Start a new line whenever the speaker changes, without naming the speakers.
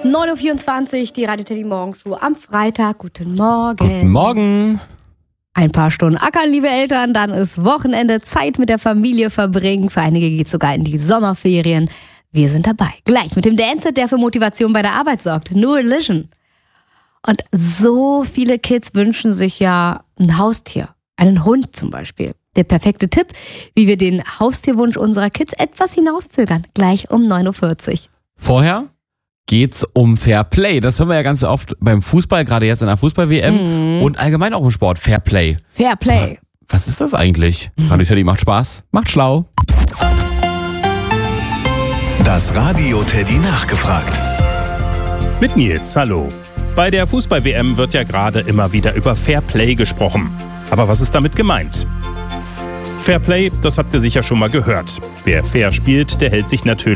9.24 Uhr, die Radio Teddy Morgenshow am Freitag. Guten Morgen.
Guten Morgen.
Ein paar Stunden ackern, liebe Eltern, dann ist Wochenende, Zeit mit der Familie verbringen. Für einige geht es sogar in die Sommerferien. Wir sind dabei. Gleich mit dem Dance, der für Motivation bei der Arbeit sorgt. New Religion. Und so viele Kids wünschen sich ja ein Haustier. Einen Hund zum Beispiel. Der perfekte Tipp, wie wir den Haustierwunsch unserer Kids etwas hinauszögern. Gleich um 9.40 Uhr.
Vorher geht's um Fair Play. Das hören wir ja ganz oft beim Fußball, gerade jetzt in der Fußball-WM und allgemein auch im Sport. Fair Play.
Fair Play.
Was ist das eigentlich? Radio Teddy macht Spaß, macht schlau.
Das Radio Teddy nachgefragt.
Mit Nils, hallo. Bei der Fußball-WM wird ja gerade immer wieder über Fair Play gesprochen. Aber was ist damit gemeint? Fair Play, das habt ihr sicher schon mal gehört. Wer fair spielt, der hält sich natürlich